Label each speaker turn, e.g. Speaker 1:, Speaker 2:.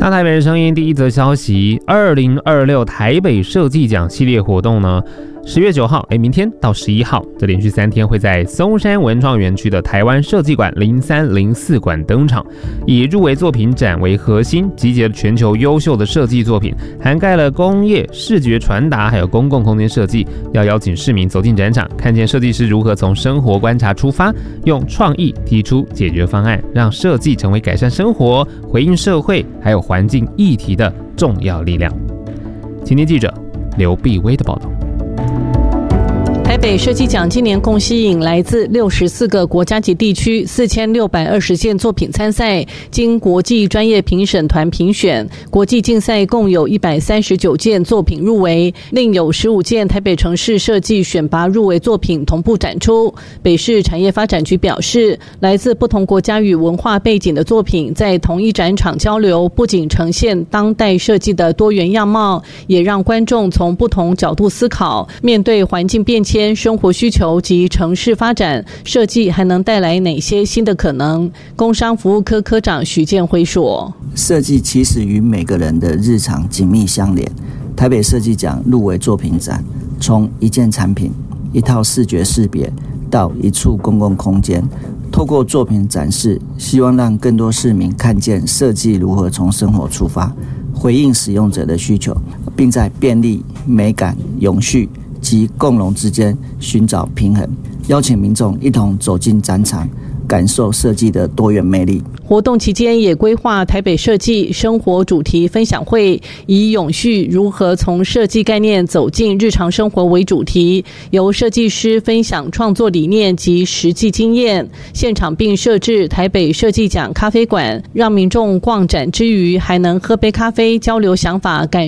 Speaker 1: 那台北的声音第一则消息，2026台北设计奖系列活动呢，10月9号，明天到11号，这连续3天会在松山文创园区的台湾设计馆0304馆登场，以入围作品展为核心，集结了全球优秀的设计作品，涵盖了工业、视觉传达，还有公共空间设计，要邀请市民走进展场，看见设计师如何从生活观察出发，用创意提出解决方案，让设计成为改善生活、回应社会还有环境议题的重要力量。青年记者刘碧薇的报道。
Speaker 2: 台北设计奖今年共吸引来自64个国家及地区4620件作品参赛，经国际专业评审团评选，国际竞赛共有139件作品入围，另有15件台北城市设计选拔入围作品同步展出。北市产业发展局表示，来自不同国家与文化背景的作品在同一展场交流，不仅呈现当代设计的多元样貌，也让观众从不同角度思考，面对环境变迁、生活需求及城市发展，设计还能带来哪些新的可能？工商服务科科长许建辉说：
Speaker 3: 设计其实与每个人的日常紧密相连。台北设计奖入围作品展，从一件产品、一套视觉识别到一处公共空间，透过作品展示，希望让更多市民看见设计如何从生活出发，回应使用者的需求，并在便利、美感、永续及共荣之间寻找平衡，邀请民众一同走进展场，感受设计的多元魅力。
Speaker 2: 活动期间也规划台北设计生活主题分享会，以永续如何从设计概念走进日常生活为主题，由设计师分享创作理念及实际经验。现场并设置台北设计奖咖啡馆，让民众逛展之余还能喝杯咖啡，交流想法，感